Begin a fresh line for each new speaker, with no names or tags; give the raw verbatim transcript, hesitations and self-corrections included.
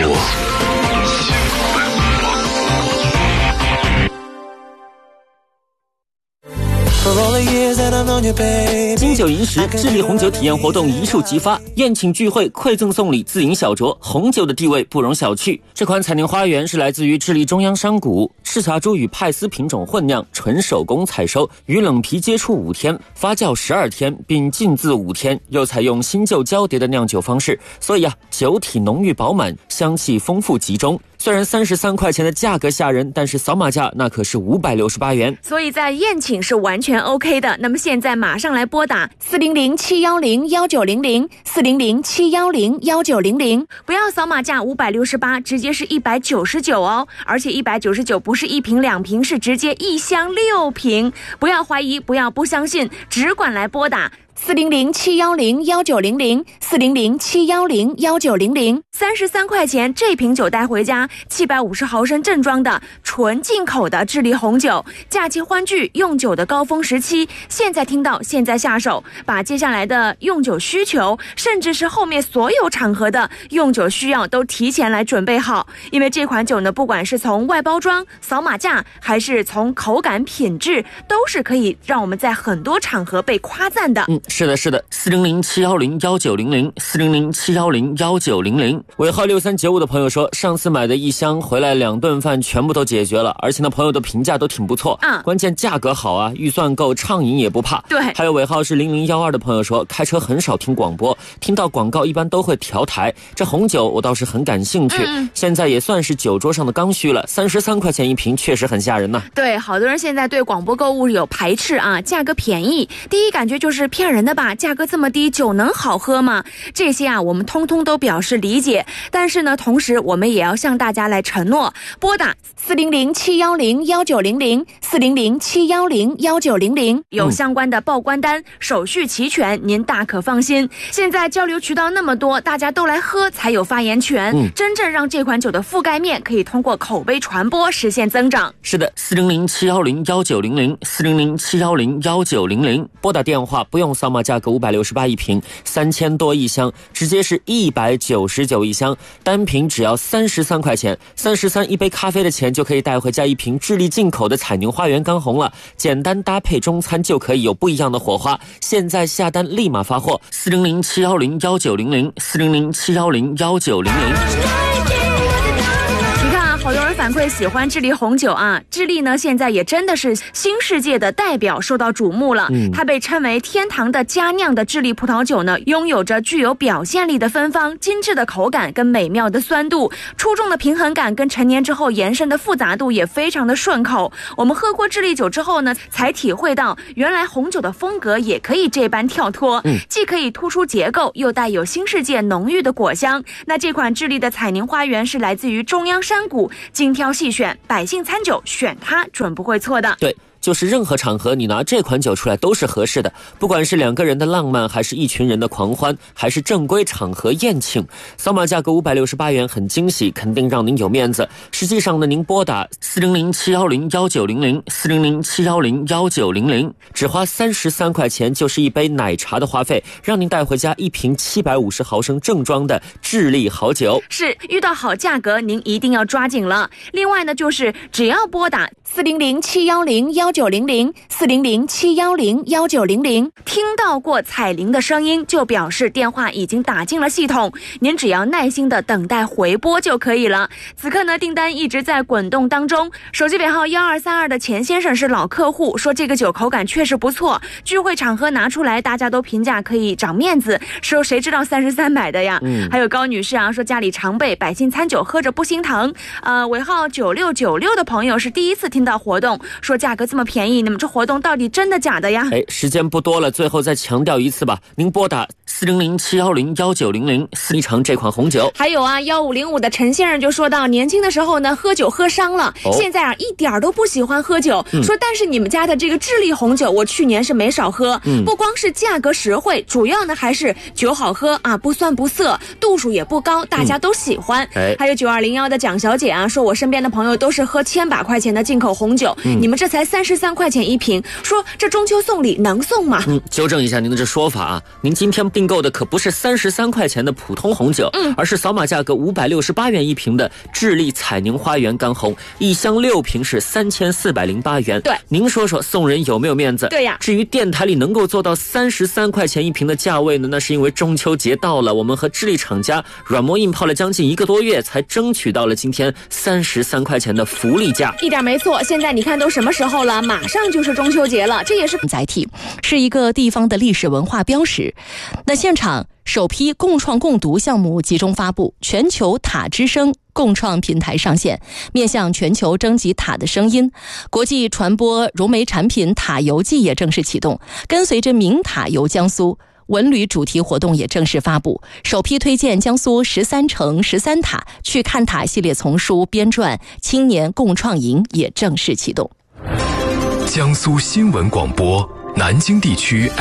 金九银十智利红酒体验活动一触即发，宴请聚会馈赠送礼自饮小酌，红酒的地位不容小觑。这款彩宁花园是来自于智利中央山谷，赤霞珠与派斯品种混酿，纯手工采收，与冷皮接触五天，发酵十二天，并浸渍五天，又采用新旧交叠的酿酒方式，所以啊，酒体浓郁饱满，香气丰富集中。虽然三十三块钱的价格吓人，但是扫码价那可是五百六十八元，
所以在宴请是完全 OK 的。那么现在马上来拨打四零零七一零一九零零 四零零七一零一九零零，不要扫码价五百六十八，直接是一百九十九哦，而且一百九十九不是一瓶两瓶，是直接一箱六瓶。不要怀疑，不要不相信，只管来拨打四零零七一零一九零零 四零零七一零一九零零，三十三块钱这瓶酒带回家，七百五十毫升正装的纯进口的智利红酒。假期欢聚用酒的高峰时期，现在听到现在下手，把接下来的用酒需求，甚至是后面所有场合的用酒需要都提前来准备好。因为这款酒呢，不管是从外包装、扫码价，还是从口感品质，都是可以让我们在很多场合被夸赞的。
嗯，是的是的，四零零七一零一九零零 四零零七一零一九零零。尾号六三九五的朋友说，上次买的一箱回来两顿饭全部都解决了，而且呢朋友的评价都挺不错，
嗯，
关键价格好啊，预算够，畅饮也不怕。
对，
还有尾号是零零一二的朋友说，开车很少听广播，听到广告一般都会调台，这红酒我倒是很感兴趣，嗯，现在也算是酒桌上的刚需了，三十三块钱一瓶确实很吓人呐。
对，好多人现在对广播购物有排斥啊，价格便宜，第一感觉就是骗人的吧，价格这么低，酒能好喝吗？这些啊我们通通都表示理解，但是呢同时我们也要向大家来承诺，拨打四零零七一零一九零零 四零零七一零一九零零，有相关的报关单，嗯，手续齐全，您大可放心。现在交流渠道那么多，大家都来喝才有发言权，嗯，真正让这款酒的覆盖面可以通过口碑传播实现增长。
是的，四零零七一零一九零零 四零零七一零一九零零，拨打电话不用扫码，价格五百六十八一瓶，三千多一箱，直接是一百九十九一箱，单瓶只要三十三块钱，三十三一杯咖啡的钱就可以带回家一瓶智利进口的彩宁花园干红了，简单搭配中餐就可以有不一样的火花。现在下单立马发货，四零零七一零一九零零 四零零七一零一九零零。
好多人反馈喜欢智利红酒啊，智利呢现在也真的是新世界的代表，受到瞩目了，嗯，它被称为天堂的佳酿的智利葡萄酒呢，拥有着具有表现力的芬芳，精致的口感跟美妙的酸度，出众的平衡感跟陈年之后延伸的复杂度也非常的顺口。我们喝过智利酒之后呢，才体会到原来红酒的风格也可以这般跳脱，嗯，既可以突出结构，又带有新世界浓郁的果香。那这款智利的彩宁花园是来自于中央山谷，精挑细选，百姓餐酒，选它准不会错的。
对，就是任何场合你拿这款酒出来都是合适的，不管是两个人的浪漫，还是一群人的狂欢，还是正规场合宴请，扫码价格五百六十八元，很惊喜，肯定让您有面子。实际上呢，您拨打四零零七一零一九零零 四零零七一零一九零零，只花三十三块钱就是一杯奶茶的花费，让您带回家一瓶七百五十毫升正装的智利好酒。
是，遇到好价格您一定要抓紧了。另外呢，就是只要拨打四零零七一零一九零零 四零零七一零一九零零，听到过彩铃的声音就表示电话已经打进了系统，您只要耐心的等待回拨就可以了。此刻呢，订单一直在滚动当中。手机尾号一二三二的钱先生是老客户，说这个酒口感确实不错，聚会场合拿出来大家都评价可以长面子，说谁知道三十三买的呀、嗯、还有高女士啊，说家里常备百姓餐酒喝着不心疼。呃，尾号九六九六的朋友是第一次听到活动，说价格这么便宜，你们这活动到底真的假的呀？
哎，时间不多了，最后再强调一次吧，您拨打四零零七一零一九零零私尝这款红酒。
还有啊，一五零五的陈先生就说到，年轻的时候呢喝酒喝伤了、哦、现在啊一点都不喜欢喝酒、嗯、说但是你们家的这个智利红酒我去年是没少喝、嗯、不光是价格实惠，主要呢还是酒好喝啊，不酸不涩，度数也不高，大家都喜欢、嗯哎、还有九二零一的蒋小姐啊，说我身边的朋友都是喝千把块钱的进口红酒、嗯、你们这才三十十三块钱一瓶，说这中秋送礼能送吗？
嗯，纠正一下您的这说法啊，您今天订购的可不是三十三块钱的普通红酒，嗯，而是扫码价格五百六十八元一瓶的智利彩宁花园干红，一箱六瓶是三千四百零八元。
对，
您说说送人有没有面子？
对呀。
至于电台里能够做到三十三块钱一瓶的价位呢，那是因为中秋节到了，我们和智利厂家软磨硬泡了将近一个多月，才争取到了今天三十三块钱的福利价。
一点没错，现在你看都什么时候了，马上就是中秋节了，这也是
载体，是一个地方的历史文化标识。那现场首批共创共读项目集中发布，全球塔之声共创平台上线，面向全球征集塔的声音。国际传播融媒产品塔游记也正式启动，跟随着明塔游江苏文旅主题活动也正式发布，首批推荐江苏十三城十三塔去看塔系列丛书编撰青年共创营也正式启动。
江苏新闻广播南京地区